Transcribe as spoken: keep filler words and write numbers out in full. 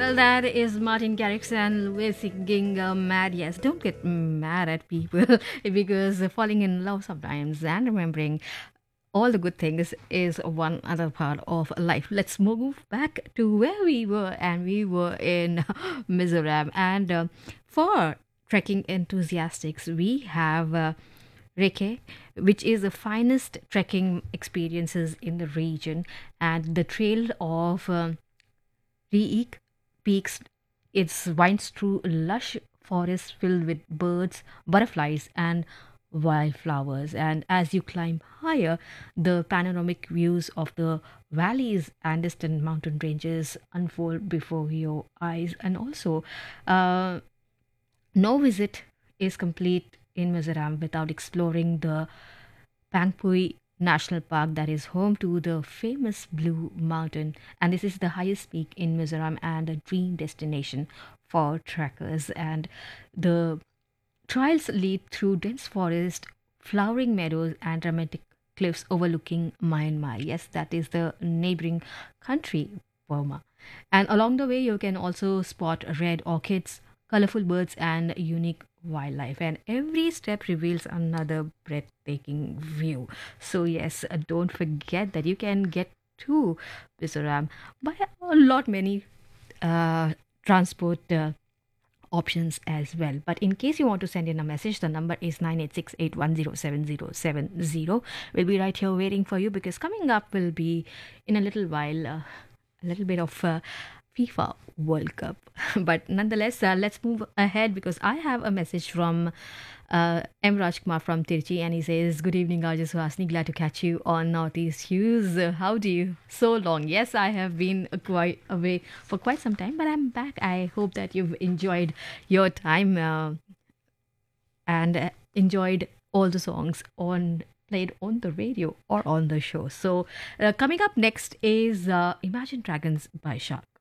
Well, that is Martin Garrix and Louis singing uh, Mad. Yes, don't get mad at people because falling in love sometimes and remembering all the good things is one other part of life. Let's move back to where we were, and we were in Mizoram. And uh, for trekking enthusiasts, we have uh, Reke, which is the finest trekking experiences in the region, and the trail of um Reek peaks. It winds through lush forests filled with birds, butterflies, and wildflowers. And as you climb higher, the panoramic views of the valleys and distant mountain ranges unfold before your eyes. And also, uh, no visit is complete in Mizoram without exploring the Pangpui National Park, that is home to the famous Blue Mountain, and this is the highest peak in Mizoram and a dream destination for trekkers. And the trails lead through dense forest, flowering meadows, and dramatic cliffs overlooking Myanmar. Yes, that is the neighboring country, Burma. And along the way, you can also spot red orchids, colorful birds, and unique wildlife. And every step reveals another breathtaking view. So, yes, uh, don't forget that you can get to Mizoram by a lot many uh, transport. Uh, options as well. But in case you want to send in a message, the number is nine eight six eight one zero seven zero seven zero. We'll be right here waiting for you because coming up will be in a little while uh, a little bit of uh, FIFA World Cup. But nonetheless, uh, let's move ahead because I have a message from uh, M. Rajkumar from Tirchi, and he says, "Good evening, Arjun Suhasini. Glad to catch you on Northeast Hughes. Uh, how do you? So long. Yes, I have been uh, quite away for quite some time, but I'm back. I hope that you've enjoyed your time uh, and uh, enjoyed all the songs on played on the radio or on the show. So, uh, coming up next is uh, Imagine Dragons by Shah.